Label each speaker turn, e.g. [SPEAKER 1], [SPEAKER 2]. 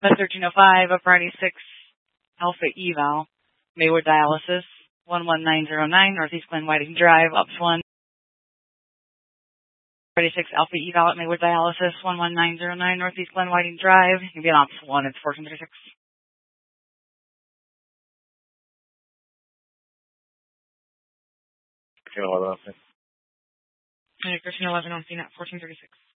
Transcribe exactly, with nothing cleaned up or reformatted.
[SPEAKER 1] thirteen oh five, Upper ninety-six, Alpha Eval, Maywood Dialysis, one one nine zero nine, Northeast Glen Whiting Drive, Ops one. thirty-six, Alpha Eval at Maywood Dialysis, one one nine zero nine, Northeast Glen Whiting Drive. You can be on Ops one, it's fourteen thirty-six.
[SPEAKER 2] Christina eleven,
[SPEAKER 1] Christina eleven on scene at fourteen thirty-six.